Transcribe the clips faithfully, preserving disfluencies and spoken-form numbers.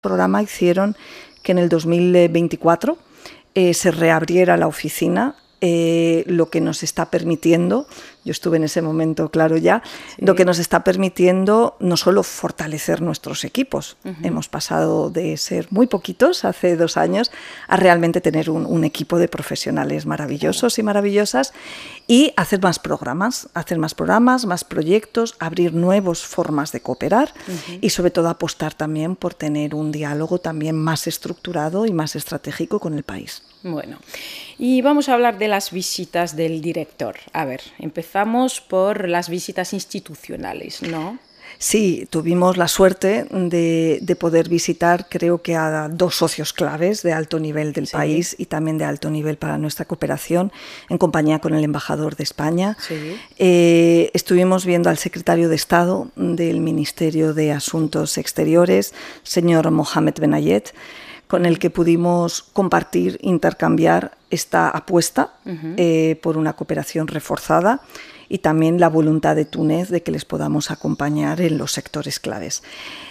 programa hicieron que en el dos mil veinticuatro eh, se reabriera la oficina, eh, lo que nos está permitiendo, yo estuve en ese momento, claro ya, sí. lo que nos está permitiendo no solo fortalecer nuestros equipos, uh-huh. hemos pasado de ser muy poquitos hace dos años a realmente tener un, un equipo de profesionales maravillosos uh-huh. y maravillosas y hacer más programas, hacer más programas, más proyectos, abrir nuevas formas de cooperar uh-huh. y sobre todo apostar también por tener un diálogo también más estructurado y más estratégico con el país. Bueno, y vamos a hablar de las visitas del director. A ver, empezamos por las visitas institucionales, ¿no? Sí, tuvimos la suerte de, de poder visitar, creo que a dos socios claves de alto nivel del sí. país y también de alto nivel para nuestra cooperación, en compañía con el embajador de España. Sí. Eh, estuvimos viendo al secretario de Estado del Ministerio de Asuntos Exteriores, señor Mohamed Benayet, con el que pudimos compartir, intercambiar esta apuesta uh-huh. eh, por una cooperación reforzada y también la voluntad de Túnez de que les podamos acompañar en los sectores claves.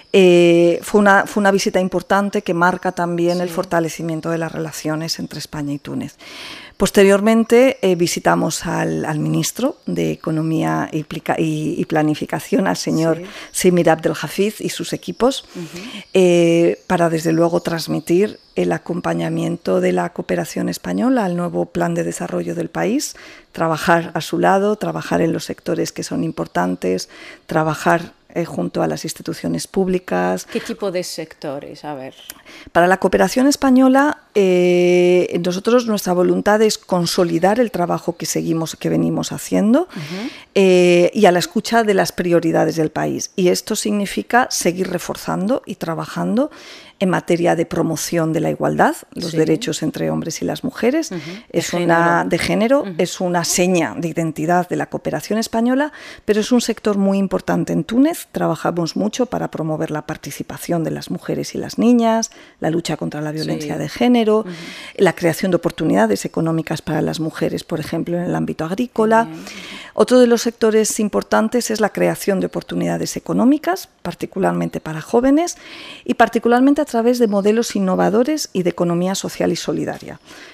Eh, fue, una, fue una visita importante que marca también sí. el fortalecimiento de las relaciones entre España y Túnez. Posteriormente eh, visitamos al, al ministro de Economía y, y, y Planificación, al señor sí. Semir Abdelhafiz y sus equipos, uh-huh. eh, para desde luego transmitir el acompañamiento de la cooperación española al nuevo plan de desarrollo del país, trabajar a su lado, trabajar en los sectores que son importantes, trabajar Eh, junto a las instituciones públicas. ¿Qué tipo de sectores? A ver. Para la cooperación española, eh, nosotros nuestra voluntad es consolidar el trabajo que seguimos, que venimos haciendo uh-huh. eh, y a la escucha de las prioridades del país. Y esto significa seguir reforzando y trabajando en materia de promoción de la igualdad, los sí. derechos entre hombres y las mujeres, uh-huh. es de una género. de género, uh-huh. es una seña de identidad de la cooperación española, pero es un sector muy importante en Túnez. Trabajamos mucho para promover la participación de las mujeres y las niñas, la lucha contra la violencia sí. de género, uh-huh. la creación de oportunidades económicas para las mujeres, por ejemplo, en el ámbito agrícola. Uh-huh. Otro de los sectores importantes es la creación de oportunidades económicas, particularmente para jóvenes y particularmente a través de modelos innovadores y de economía social y solidaria,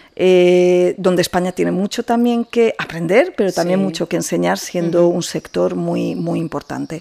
eh, donde España tiene mucho también que aprender, pero también sí. mucho que enseñar, siendo uh-huh. un sector muy, muy importante.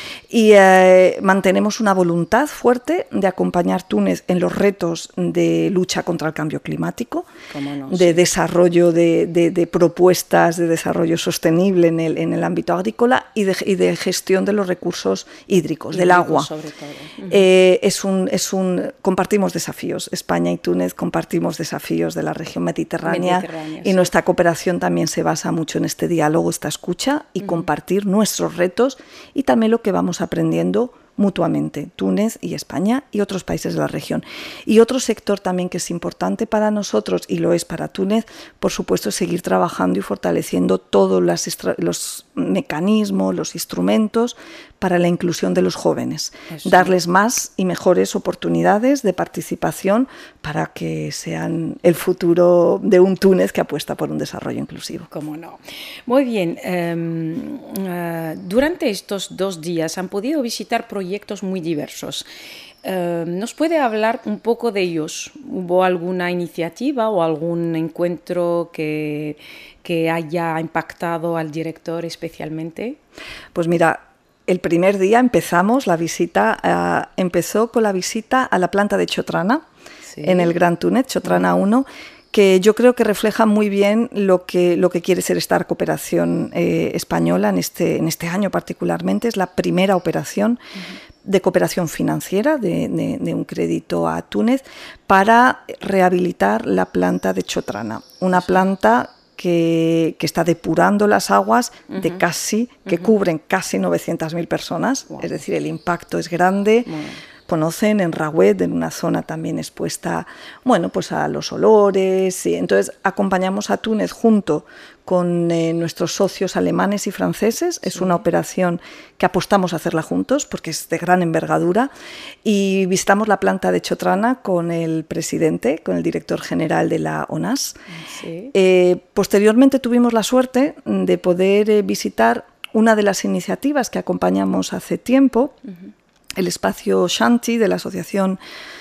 Y eh, mantenemos una voluntad fuerte de acompañar Túnez en los retos de lucha contra el cambio climático, no, de sí. desarrollo de, de, de propuestas de desarrollo sostenible en el, en el ámbito agrícola y de, y de gestión de los recursos hídricos, hídricos del agua. Sobre todo. Uh-huh. Eh, es un, es un, compartimos desafíos, España y Túnez compartimos desafíos de la región mediterránea, mediterránea y sí. nuestra cooperación también se basa mucho en este diálogo, esta escucha y uh-huh. compartir nuestros retos y también lo que vamos a aprendiendo mutuamente, Túnez y España y otros países de la región. Y otro sector también que es importante para nosotros y lo es para Túnez, por supuesto, es seguir trabajando y fortaleciendo todos los, extra, los mecanismos, los instrumentos para la inclusión de los jóvenes, Eso. darles más y mejores oportunidades de participación para que sean el futuro de un Túnez que apuesta por un desarrollo inclusivo. Cómo no. Muy bien. Um, uh, durante estos dos días han podido visitar proyectos muy diversos. Uh, ¿Nos puede hablar un poco de ellos? ¿Hubo alguna iniciativa o algún encuentro que, que haya impactado al director especialmente? Pues mira, el primer día empezamos la visita, uh, empezó con la visita a la planta de Chotrana, sí. en el Gran Túnez, Chotrana uno, que yo creo que refleja muy bien lo que, lo que quiere ser esta cooperación eh, española en este, en este año particularmente. Es la primera operación uh-huh. de cooperación financiera, de, de, de un crédito a Túnez, para rehabilitar la planta de Chotrana, una sí. planta que, que está depurando las aguas uh-huh. de casi, que uh-huh. cubren casi novecientas mil personas, wow. es decir, el impacto es grande. Wow. Conocen en Rawet, en una zona también expuesta, bueno, pues a los olores. Y entonces acompañamos a Túnez junto con eh, nuestros socios alemanes y franceses. Es sí. una operación que apostamos a hacerla juntos porque es de gran envergadura. Y visitamos la planta de Chotrana con el presidente, con el director general de la ONAS. Sí. Eh, posteriormente tuvimos la suerte de poder eh, visitar una de las iniciativas que acompañamos hace tiempo, uh-huh. el espacio Shanti de la Asociación